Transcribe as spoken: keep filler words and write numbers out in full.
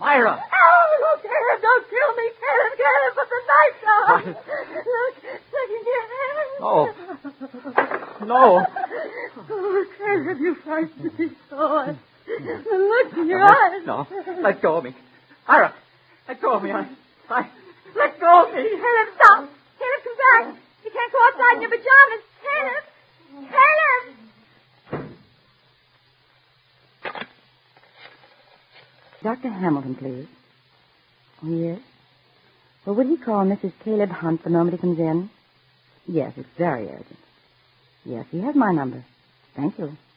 Ira! Oh, Caleb, don't kill me. Caleb, Caleb, put the knife down. Look, look in your hand. No. No. Oh, Caleb, you frightened me so. Look in your eyes. No, let go of me. Ira, let go of me. I, I, let go of me. Caleb, stop. Caleb, come back. You can't go outside in your pajamas. Caleb. Caleb. Doctor Hamilton, please. Oh, yes? Well, would he call Missus Caleb Hunt the moment he comes in? Yes, it's very urgent. Yes, he has my number. Thank you.